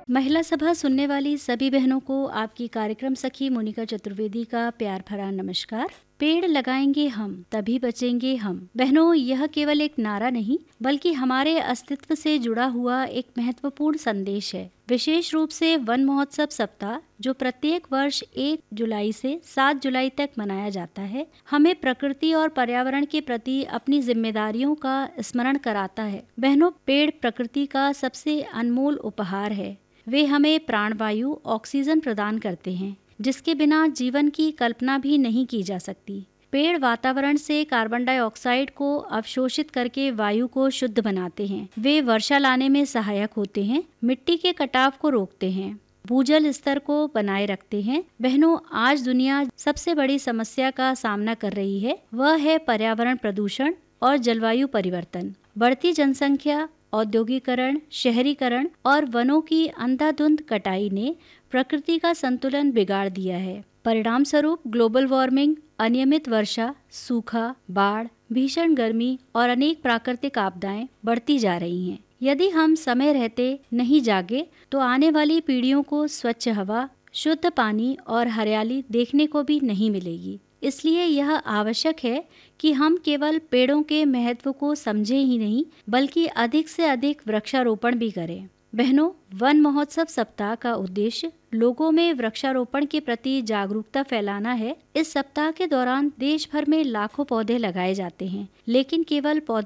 महिला सभा सुनने वाली सभी बहनों को आपकी कार्यक्रम सखी मोनिका चतुर्वेदी का प्यार भरा नमस्कार। पेड़ लगाएंगे हम तभी बचेंगे हम। बहनों, यह केवल एक नारा नहीं बल्कि हमारे अस्तित्व से जुड़ा हुआ एक महत्वपूर्ण संदेश है। विशेष रूप से वन महोत्सव सप्ताह जो प्रत्येक वर्ष 1 जुलाई से 7 जुलाई तक मनाया जाता है, हमें प्रकृति और पर्यावरण के प्रति अपनी जिम्मेदारियों का स्मरण कराता है। बहनों, पेड़ प्रकृति का सबसे अनमोल उपहार है। वे हमें प्राणवायु ऑक्सीजन प्रदान करते हैं, जिसके बिना जीवन की कल्पना भी नहीं की जा सकती। पेड़ वातावरण से कार्बन डाइऑक्साइड को अवशोषित करके वायु को शुद्ध बनाते हैं। वे वर्षा लाने में सहायक होते हैं, मिट्टी के कटाव को रोकते हैं, भूजल स्तर को बनाए रखते हैं। बहनों, आज दुनिया सबसे बड़ी समस्या का सामना कर रही है, वह है पर्यावरण प्रदूषण और जलवायु परिवर्तन। बढ़ती जनसंख्या, औद्योगिकरण, शहरीकरण और वनों की अंधाधुंध कटाई ने प्रकृति का संतुलन बिगाड़ दिया है। परिणाम स्वरूप ग्लोबल वार्मिंग, अनियमित वर्षा, सूखा, बाढ़, भीषण गर्मी और अनेक प्राकृतिक आपदाएं बढ़ती जा रही हैं। यदि हम समय रहते नहीं जागे तो आने वाली पीढ़ियों को स्वच्छ हवा, शुद्ध पानी और हरियाली देखने को भी नहीं मिलेगी। इसलिए यह आवश्यक है कि हम केवल पेड़ों के महत्व को समझें ही नहीं बल्कि अधिक से अधिक वृक्षारोपण भी करें। बहनों, वन महोत्सव सप्ताह का उद्देश्य लोगों में वृक्षारोपण के प्रति जागरूकता फैलाना है। इस सप्ताह के दौरान देश भर में लाखों पौधे लगाए जाते हैं, लेकिन केवल पौधे